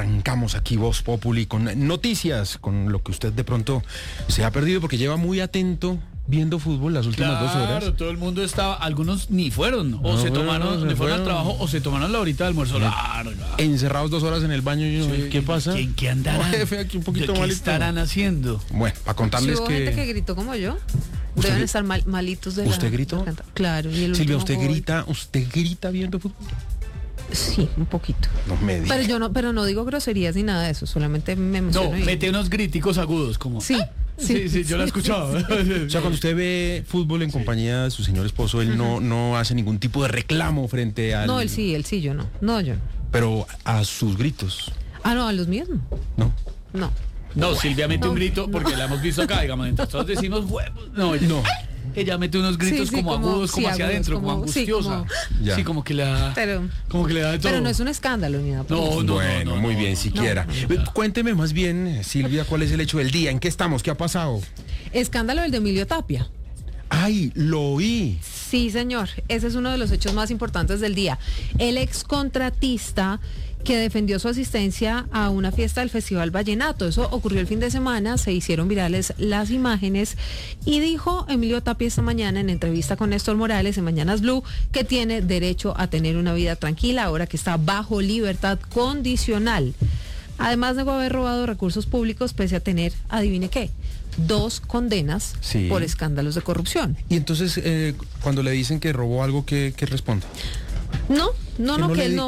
arrancamos aquí Voz Populi con noticias, con lo que usted de pronto se ha perdido porque lleva muy atento viendo fútbol las últimas 2 horas. Claro, todo el mundo estaba, algunos ni fueron, o se fueron al trabajo, o se tomaron la horita de almuerzo larga. Encerrados 2 horas en el baño, Sí, ¿qué pasa? ¿Qué andarán? Jefe, aquí un poquito ¿Qué malito. estarán haciendo? Bueno, para contarles hubo gente que gritó como yo. Deben estar malitos de ¿Usted la gritó? garganta. Claro. Y el Silvia, último ¿usted grita viendo fútbol? Sí, un poquito. No me diga. Pero no digo groserías ni nada de eso, solamente me emociono. No, mete unos gríticos agudos como... Sí. Sí, yo lo he escuchado. O sea, cuando usted ve fútbol en compañía de su señor esposo, él no hace ningún tipo de reclamo frente al... No, él sí, yo no. No, yo no. Pero a sus gritos, Ah, no, a los míos no. ¿no? No. No, Silvia mete un grito porque la hemos visto acá, digamos, entonces todos decimos huevos. No, ella mete unos gritos Sí, como agudos, como hacia agudos, adentro, como angustiosa. Ya. Sí, como que le da... Pero Como que le da de todo. no es un escándalo ni nada. Bueno, muy bien, siquiera. Cuénteme más bien, Silvia, ¿cuál es el hecho del día? ¿En qué estamos? ¿Qué ha pasado? Escándalo el de Emilio Tapia. ¡Ay, lo oí! Sí, señor. Ese es uno de los hechos más importantes del día. El excontratista que defendió su asistencia a una fiesta del Festival Vallenato. Eso ocurrió el fin de semana, se hicieron virales las imágenes y dijo Emilio Tapia esta mañana en entrevista con Néstor Morales en Mañanas Blue que tiene derecho a tener una vida tranquila ahora que está bajo libertad condicional. Además de haber robado recursos públicos pese a tener, adivine qué, 2 condenas por escándalos de corrupción. Y entonces, cuando le dicen que robó algo, ¿qué responde? No, que él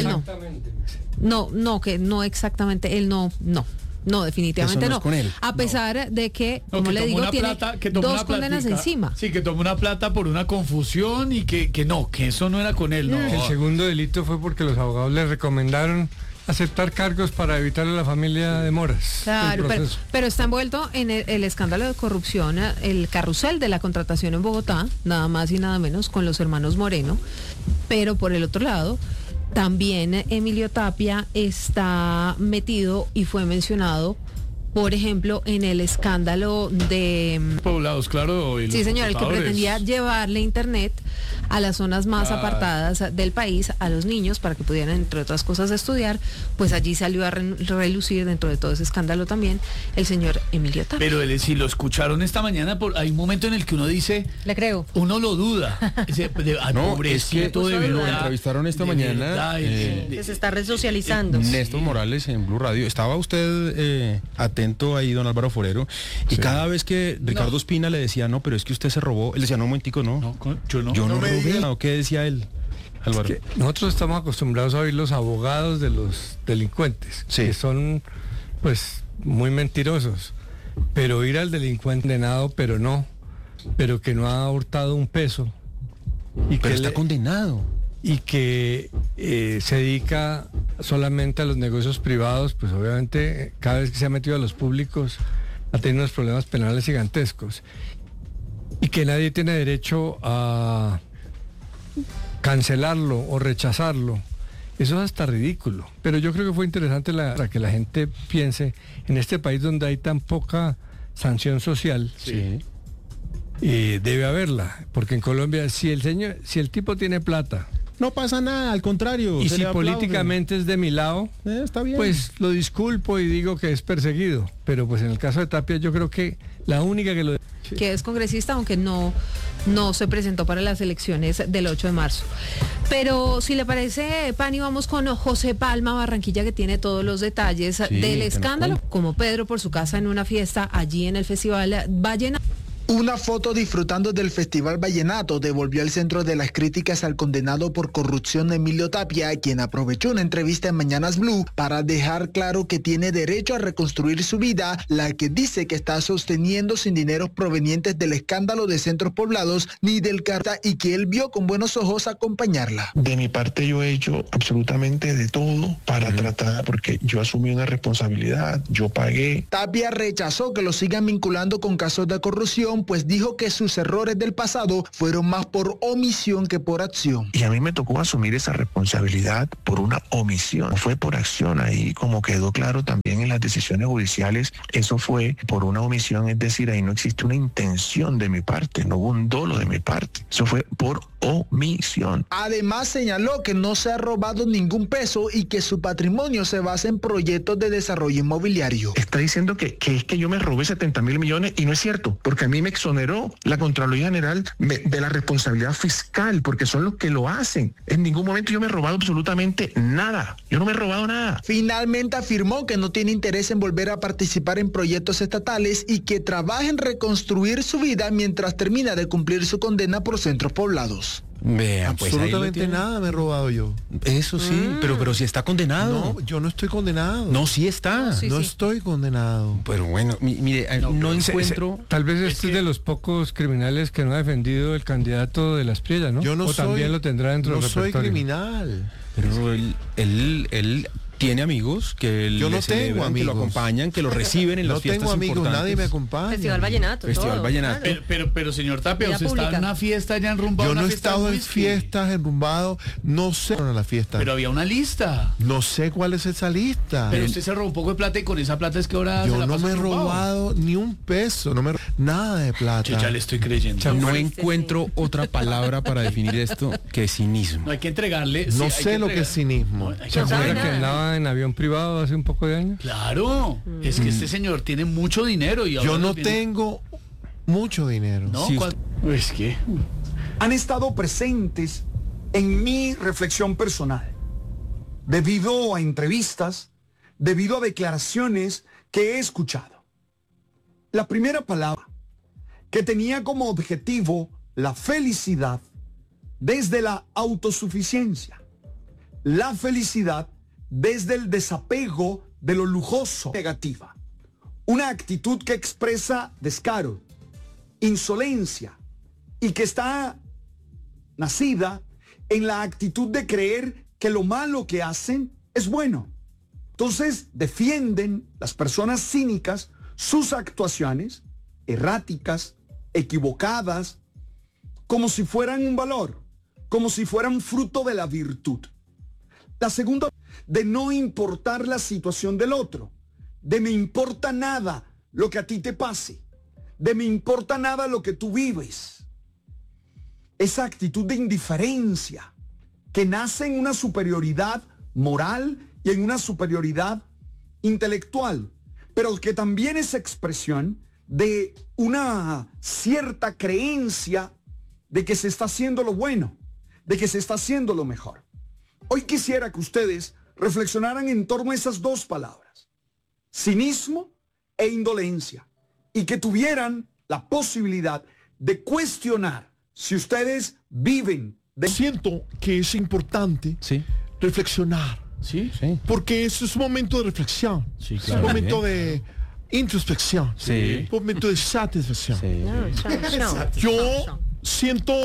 no, definitivamente Eso no no. es con él. A pesar de que, como le digo, tiene tomó 2 una condenas platica. encima. Sí, que tomó una plata por una confusión y que eso no era con él, no. El segundo delito fue porque los abogados le recomendaron aceptar cargos para evitarle a la familia demoras. Claro, pero está envuelto en el escándalo de corrupción, el carrusel de la contratación en Bogotá, nada más y nada menos, con los hermanos Moreno. Pero por el otro lado, también Emilio Tapia está metido y fue mencionado, por ejemplo, en el escándalo de... Poblados, claro. Y sí, señor, el que pretendía llevarle internet a las zonas más apartadas del país, a los niños, para que pudieran, entre otras cosas, estudiar, pues allí salió a relucir dentro de todo ese escándalo también el señor Emilio Tapia. Pero si lo escucharon esta mañana, hay un momento en el que uno dice... Le creo. Uno lo duda. Pobrecito, de verdad. Lo entrevistaron esta mañana. Que se está resocializando. Néstor Morales en Blue Radio. Estaba usted atento ahí, don Álvaro Forero, y cada vez que Ricardo Espina le decía, no, pero es que usted se robó, él decía, no, momentico, no. Yo no robé. ¿Qué decía él, Álvaro? Es que nosotros estamos acostumbrados a oír los abogados de los delincuentes, que son, pues, muy mentirosos. Pero oír al delincuente condenado, pero que no ha hurtado un peso. Pero está condenado. Y que se dedica solamente a los negocios privados, pues obviamente cada vez que se ha metido a los públicos ha tenido unos problemas penales gigantescos. Y que nadie tiene derecho a cancelarlo o rechazarlo. Eso es hasta ridículo. Pero yo creo que fue interesante para que la gente piense, en este país donde hay tan poca sanción social, debe haberla. Porque en Colombia, si el tipo tiene plata, no pasa nada, al contrario. Y si políticamente es de mi lado, está bien. Pues lo disculpo y digo que es perseguido. Pero pues en el caso de Tapia yo creo que la única que lo... Que es congresista, aunque no se presentó para las elecciones del 8 de marzo. Pero si le parece, Pani, vamos con José Palma Barranquilla, que tiene todos los detalles del escándalo, como Pedro por su casa en una fiesta allí en el Festival Vallenato. Una foto disfrutando del Festival Vallenato devolvió al centro de las críticas al condenado por corrupción Emilio Tapia, quien aprovechó una entrevista en Mañanas Blue para dejar claro que tiene derecho a reconstruir su vida, la que dice que está sosteniendo sin dineros provenientes del escándalo de centros poblados ni del carta, y que él vio con buenos ojos acompañarla. De mi parte yo he hecho absolutamente de todo para tratar, porque yo asumí una responsabilidad, yo pagué. Tapia rechazó que lo sigan vinculando con casos de corrupción, razón, pues dijo que sus errores del pasado fueron más por omisión que por acción. Y a mí me tocó asumir esa responsabilidad por una omisión, no fue por acción. Ahí, como quedó claro también en las decisiones judiciales, eso fue por una omisión, es decir, ahí no existe una intención de mi parte, no hubo un dolo de mi parte, eso fue por omisión. Además señaló que no se ha robado ningún peso y que su patrimonio se basa en proyectos de desarrollo inmobiliario. Está diciendo que es que yo me robé 70.000 millones y no es cierto, porque a mí me exoneró la Contraloría General de la responsabilidad fiscal, porque son los que lo hacen. En ningún momento yo me he robado absolutamente nada, yo no me he robado nada. Finalmente afirmó que no tiene interés en volver a participar en proyectos estatales y que trabaja en reconstruir su vida mientras termina de cumplir su condena por centros poblados. Vean, pues absolutamente nada me he robado yo. Eso sí, pero si está condenado. No, yo no estoy condenado. No, sí está. No estoy condenado. Pero bueno, mire, no encuentro... Tal vez este es de los pocos criminales que no ha defendido el candidato de las Priellas, ¿no? Yo no o soy, también lo tendrá dentro del repertorio. No soy criminal. Pero él tiene amigos que yo no le celebran, tengo amigos, que lo acompañan, que lo reciben en las fiestas importantes. No tengo amigos, nadie me acompaña. Festival Vallenato. Festival todo, Vallenato. Claro. Pero señor Tapia, ¿usted estaba en una fiesta ya enrumbado? Yo no he estado en fiestas enrumbado, no sé en la fiesta. Pero había una lista. No sé cuál es esa lista. Pero usted se robó un poco de plata y con esa plata es que ahora yo se la no pasa me he enrumbado. robado ni un peso, nada de plata. Yo ya le estoy creyendo. No encuentro otra palabra para definir esto que cinismo. No hay que entregarle. No sé lo que es cinismo. ¿Se acuerda que andaba en avión privado hace un poco de años? Claro, es que este señor tiene mucho dinero y ahora yo no tengo mucho dinero. ¿No? Sí, Es que han estado presentes en mi reflexión personal, debido a entrevistas, debido a declaraciones que he escuchado. La primera palabra, que tenía como objetivo la felicidad desde la autosuficiencia, la felicidad desde el desapego de lo lujoso, negativa. Una actitud que expresa descaro, insolencia y que está nacida en la actitud de creer que lo malo que hacen es bueno. Entonces defienden las personas cínicas sus actuaciones erráticas, equivocadas, como si fueran un valor, como si fueran fruto de la virtud. La segunda, de no importar la situación del otro, de me importa nada lo que a ti te pase, de me importa nada lo que tú vives. Esa actitud de indiferencia que nace en una superioridad moral y en una superioridad intelectual, pero que también es expresión de una cierta creencia de que se está haciendo lo bueno, de que se está haciendo lo mejor. Hoy quisiera que ustedes reflexionaran en torno a esas dos palabras, cinismo e indolencia, y que tuvieran la posibilidad de cuestionar si ustedes viven de... Siento que es importante reflexionar. Sí. Porque eso es un momento de reflexión. Sí, Es claro. un momento de introspección. Sí. Un momento de satisfacción. No, Yo siento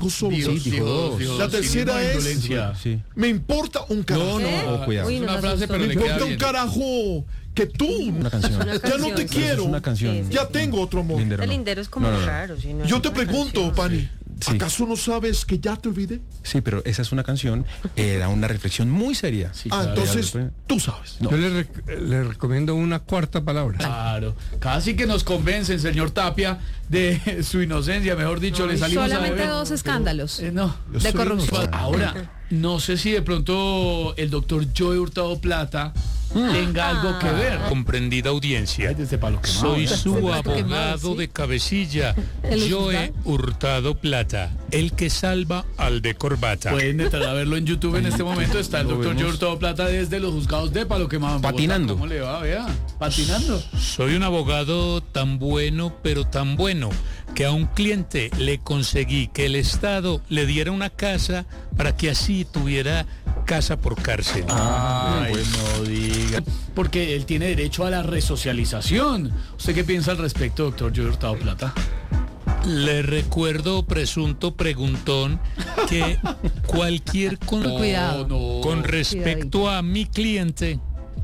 la tercera es Sí. me importa un carajo. No, cuidado. Uy, Es nos una frase, asustó. pero Me le queda importa un bien. carajo que tú Una canción. ya no te canción. quiero. Es una canción. Ya tengo otro amor. Lindero, El no. lindero es como No, no, no. raro. Si no es Yo te una pregunto, canción. Pani, Sí. ¿acaso no sabes que ya te olvidé? Sí, pero esa es una canción, era una reflexión muy seria. Sí, Ah, claro. entonces tú sabes. No. Yo le recomiendo una cuarta palabra. Claro, casi que nos convencen, señor Tapia, de su inocencia, mejor dicho, le salimos Solamente a beber. 2 escándalos No. Yo de soy corrupción. inocente. Ahora, no sé si de pronto el doctor Joe Hurtado Plata tenga algo que ver. Comprendida audiencia, Ay, desde palo quemado, soy ¿eh? su Palo quemado, abogado sí. de cabecilla, ¿El Joe Hurtado Plata, el que salva al de corbata. Pueden entrar a verlo en YouTube en este momento. Está el Lo doctor vemos. Joe Hurtado Plata desde los juzgados de Palo Quemado en Bogotá. Patinando. ¿Cómo le va? Vea, patinando. Soy un abogado tan bueno, pero tan bueno, que a un cliente le conseguí que el Estado le diera una casa para que así tuviera casa por cárcel. Ay, no diga. Porque él tiene derecho a la resocialización. ¿Usted qué piensa al respecto, doctor Joe Hurtado Plata? Le recuerdo, presunto preguntón, que cualquier Cuidado. No. con respecto a mi cliente,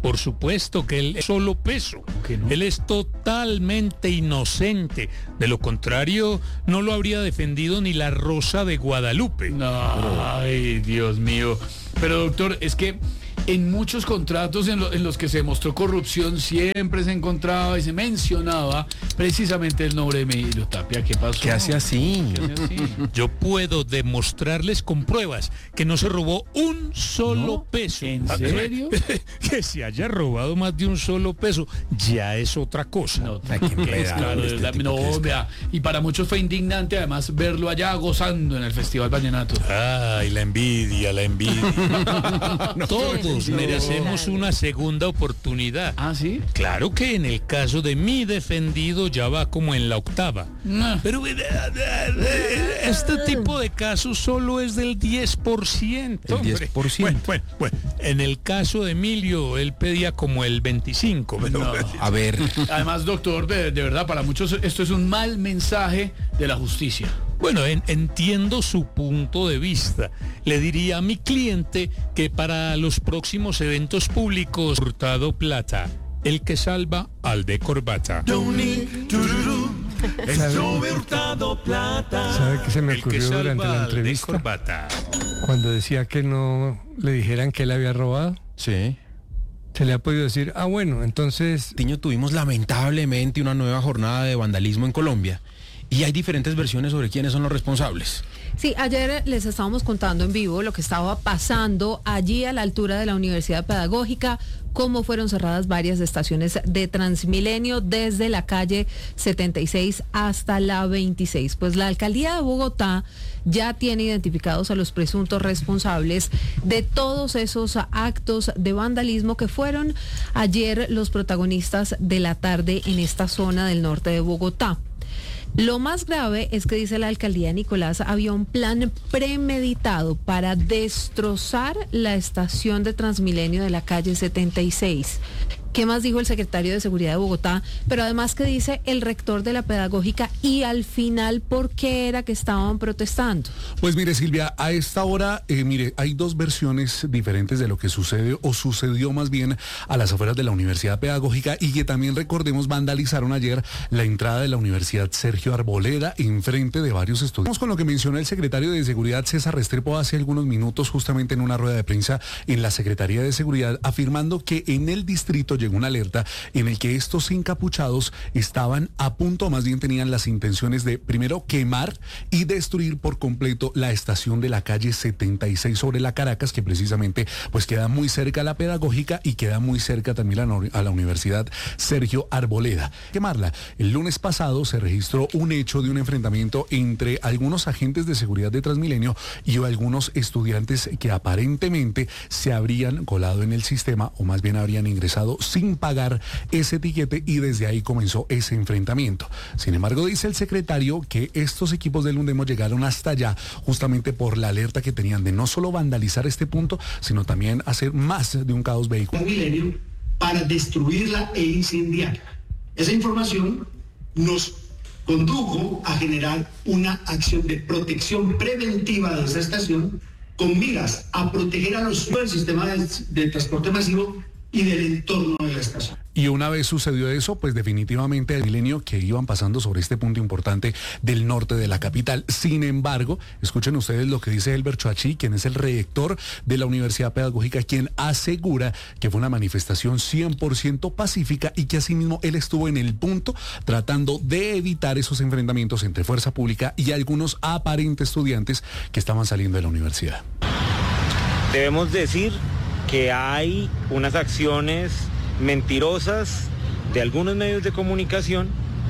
Por supuesto que él es solo peso. No. Él es totalmente inocente. De lo contrario, no lo habría defendido ni la Rosa de Guadalupe. No, ay, Dios mío. Pero doctor, es que en muchos contratos en los que se demostró corrupción siempre se encontraba y se mencionaba precisamente el nombre de Emilio Tapia. ¿Qué pasó? ¿Qué hace así? ¿Qué hace así? Yo puedo demostrarles con pruebas que no se robó un solo peso. ¿En serio? Que se haya robado más de un solo peso ya es otra cosa. No, Ay, qué enredado claro, de este verdad, tipo, no, qué vea, y para muchos fue indignante además verlo allá gozando en el Festival Vallenato. Ay, la envidia, la envidia. Todos merecemos una segunda oportunidad. ¿Ah, sí? Claro que en el caso de mi defendido ya va como en la octava. No. Pero este tipo de casos solo es del 10%. El 10%. Bueno, en el caso de Emilio, él pedía como el 25%. Pero No. A ver, Además, doctor, de verdad, para muchos esto es un mal mensaje de la justicia. bueno, entiendo su punto de vista. Le diría a mi cliente que para los próximos eventos públicos, Hurtado Plata, el que salva al de corbata. ¿Sabe qué se me El que ocurrió durante salva la al de entrevista? corbata. Cuando decía que no le dijeran que él había robado, sí. se le ha podido decir, bueno, entonces Tiño, tuvimos lamentablemente una nueva jornada de vandalismo en Colombia y hay diferentes versiones sobre quiénes son los responsables. Sí, ayer les estábamos contando en vivo lo que estaba pasando allí a la altura de la Universidad Pedagógica, cómo fueron cerradas varias estaciones de Transmilenio desde la calle 76 hasta la 26. Pues la alcaldía de Bogotá ya tiene identificados a los presuntos responsables de todos esos actos de vandalismo que fueron ayer los protagonistas de la tarde en esta zona del norte de Bogotá. Lo más grave es que, dice la alcaldía Nicolás, había un plan premeditado para destrozar la estación de Transmilenio de la calle 76. ¿Qué más dijo el secretario de Seguridad de Bogotá? Pero además, ¿qué dice el rector de la Pedagógica? Y al final, ¿por qué era que estaban protestando? Pues mire, Silvia, a esta hora, hay dos versiones diferentes de lo que sucede o sucedió más bien a las afueras de la Universidad Pedagógica y que también, recordemos, vandalizaron ayer la entrada de la Universidad Sergio Arboleda en frente de varios estudiantes. Vamos con lo que mencionó el secretario de Seguridad, César Restrepo, hace algunos minutos, justamente en una rueda de prensa en la Secretaría de Seguridad, afirmando que en el distrito llegó una alerta en el que estos encapuchados estaban a punto, más bien tenían las intenciones de primero quemar y destruir por completo la estación de la calle 76 sobre la Caracas, que precisamente pues queda muy cerca a la Pedagógica y queda muy cerca también a la Universidad Sergio Arboleda. Quemarla. El lunes pasado se registró un hecho de un enfrentamiento entre algunos agentes de seguridad de Transmilenio y algunos estudiantes que aparentemente se habrían colado en el sistema, o más bien habrían ingresado sin pagar ese tiquete, y desde ahí comenzó ese enfrentamiento. Sin embargo, dice el secretario que estos equipos del Undemo llegaron hasta allá justamente por la alerta que tenían de no solo vandalizar este punto, sino también hacer más de un caos vehicular. Milenio para destruirla e incendiarla. Esa información nos condujo a generar una acción de protección preventiva de esa estación con miras a proteger a los del sistema de transporte masivo y del entorno de la estación. Y una vez sucedió eso, pues definitivamente el milenio que iban pasando sobre este punto importante del norte de la capital. Sin embargo, escuchen ustedes lo que dice Elber Choachí, quien es el rector de la Universidad Pedagógica, quien asegura que fue una manifestación 100% pacífica y que asimismo él estuvo en el punto tratando de evitar esos enfrentamientos entre fuerza pública y algunos aparentes estudiantes que estaban saliendo de la universidad. Debemos decir que hay unas acciones mentirosas de algunos medios de comunicación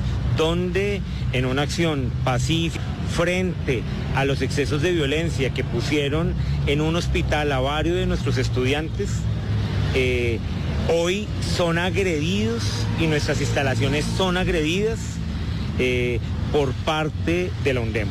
donde en una acción pacífica frente a los excesos de violencia que pusieron en un hospital a varios de nuestros estudiantes, hoy son agredidos y nuestras instalaciones son agredidas por parte de la Undemo.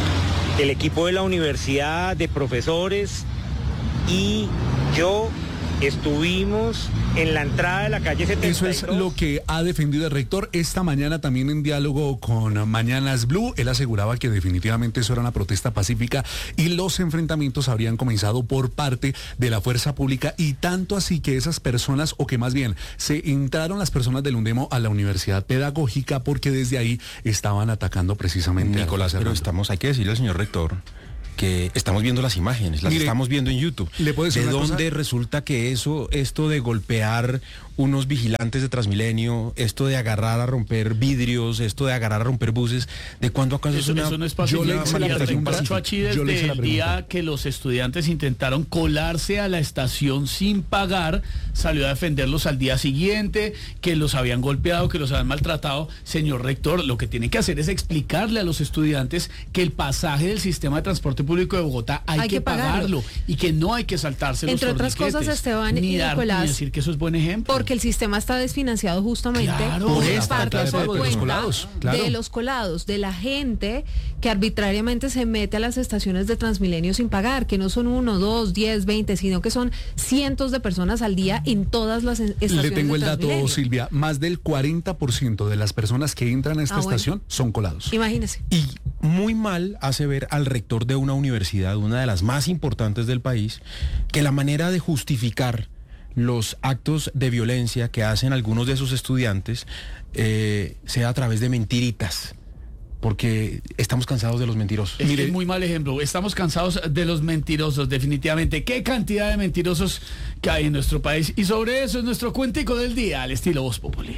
El equipo de la universidad, de profesores y yo Estuvimos en la entrada de la calle 72. Eso es lo que ha defendido el rector esta mañana también en diálogo con Mañanas Blue. Él aseguraba que definitivamente eso era una protesta pacífica y los enfrentamientos habrían comenzado por parte de la fuerza pública, y tanto así que esas personas, o que más bien se entraron las personas del Undemo a la Universidad Pedagógica porque desde ahí estaban atacando precisamente Nicolás, a pero hay que decirle al señor rector que estamos viendo las imágenes, estamos viendo en YouTube. ¿Le puedo decir ¿De una dónde cosa? resulta que esto de golpear unos vigilantes de Transmilenio, esto de agarrar a romper vidrios, esto de agarrar a romper buses, ¿de cuándo acaso eso no es fácil? Desde el día que los estudiantes intentaron colarse a la estación sin pagar, salió a defenderlos al día siguiente, que los habían golpeado, que los habían maltratado. Señor rector, lo que tiene que hacer es explicarle a los estudiantes que el pasaje del sistema de transporte público de Bogotá hay que pagarlo y que no hay que saltarse entre los otras cosas, Esteban y Nicolás, ni decir que eso es buen ejemplo. Porque el sistema está desfinanciado justamente por parte de los colados, de los colados, de la gente que arbitrariamente se mete a las estaciones de Transmilenio sin pagar, que no son 1, 2, 10, 20, sino que son cientos de personas al día en todas las estaciones. Le tengo el de dato, Silvia, más del 40% de las personas que entran a esta estación son colados. Imagínese. Y muy mal hace ver al rector de una universidad, una de las más importantes del país, que la manera de justificar los actos de violencia que hacen algunos de sus estudiantes sea a través de mentiritas, porque estamos cansados de los mentirosos. Es muy mal ejemplo, estamos cansados de los mentirosos, definitivamente. Qué cantidad de mentirosos que hay en nuestro país, y sobre eso es nuestro cuentico del día, al estilo Voz Populi.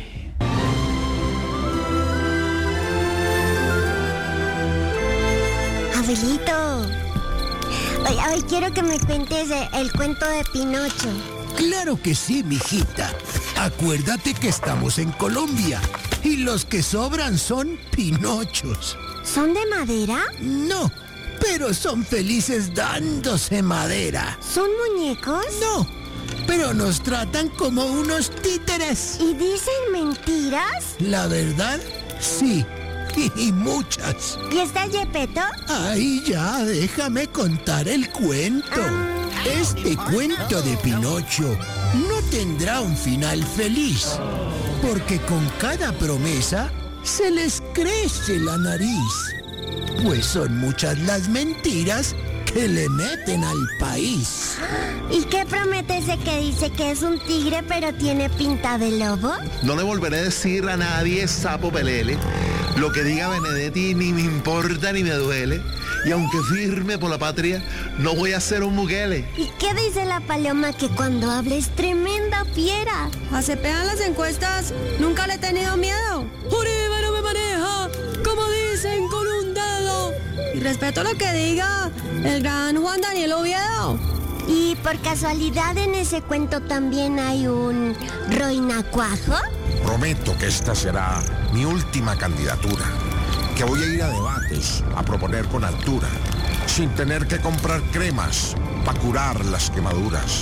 Abuelito, hoy quiero que me cuentes el cuento de Pinocho. Claro que sí, mijita. Acuérdate que estamos en Colombia y los que sobran son pinochos. ¿Son de madera? No, pero son felices dándose madera. ¿Son muñecos? No, pero nos tratan como unos títeres. ¿Y dicen mentiras? La verdad, sí. Y muchas. ¿Y está Gepetto? Ay, ya, déjame contar el cuento. Este cuento de Pinocho no tendrá un final feliz, porque con cada promesa se les crece la nariz, pues son muchas las mentiras que le meten al país. ¿Y qué promete ese que dice que es un tigre pero tiene pinta de lobo? No le volveré a decir a nadie sapo pelele. Lo que diga Benedetti ni me importa ni me duele. Y aunque firme por la patria, no voy a ser un muguele. ¿Y qué dice la paloma que cuando habla es tremenda fiera? ¿Aceptan las encuestas? Nunca le he tenido miedo. Uribe no me maneja, como dicen, con un dedo. Y respeto lo que diga el gran Juan Daniel Oviedo. ¿Y por casualidad en ese cuento también hay un Roinacuajo? Prometo que esta será mi última candidatura, que voy a ir a debates, a proponer con altura, sin tener que comprar cremas para curar las quemaduras.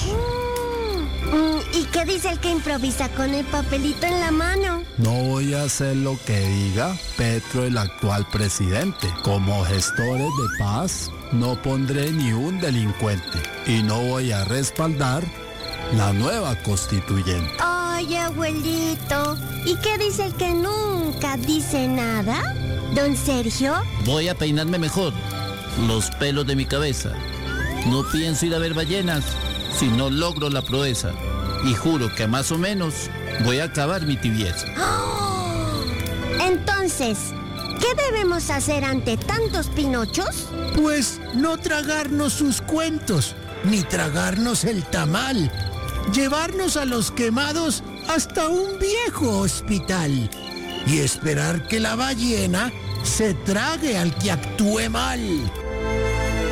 ¿Y qué dice el que improvisa con el papelito en la mano? No voy a hacer lo que diga Petro, el actual presidente. Como gestores de paz, no pondré ni un delincuente y no voy a respaldar la nueva constituyente. Ay, abuelito, ¿y qué dice el que nunca dice nada? ¿Don Sergio? Voy a peinarme mejor los pelos de mi cabeza. No pienso ir a ver ballenas si no logro la proeza. Y juro que más o menos voy a acabar mi tibieza. ¡Oh! Entonces, ¿qué debemos hacer ante tantos Pinochos? Pues no tragarnos sus cuentos, ni tragarnos el tamal. Llevarnos a los quemados hasta un viejo hospital y esperar que la ballena se trague al que actúe mal.